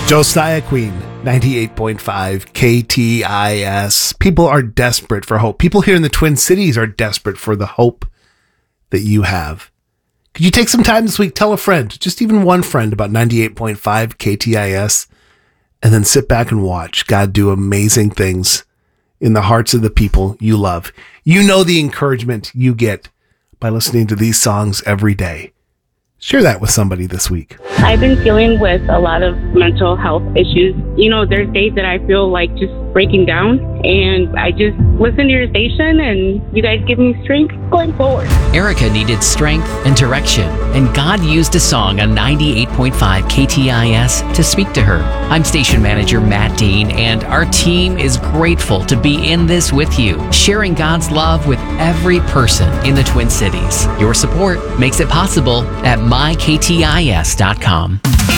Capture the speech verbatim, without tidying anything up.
Josiah Queen, ninety-eight point five K T I S. People are desperate for hope. People here in the Twin Cities are desperate for the hope that you have. Could you take some time this week, tell a friend, just even one friend, about ninety-eight point five K T I S, and then sit back and watch God do amazing things in the hearts of the people you love. You know the encouragement you get by listening to these songs every day. Share that with somebody this week. I've been dealing with a lot of mental health issues. You know, there's days that I feel like just breaking down, and I just listen to your station, and you guys give me strength going forward. Erica needed strength and direction, and God used a song on ninety-eight point five K T I S to speak to her. I'm station manager Matt Dean, and our team is grateful to be in this with you, sharing God's love with every person in the Twin Cities. Your support makes it possible at my K T I S dot com.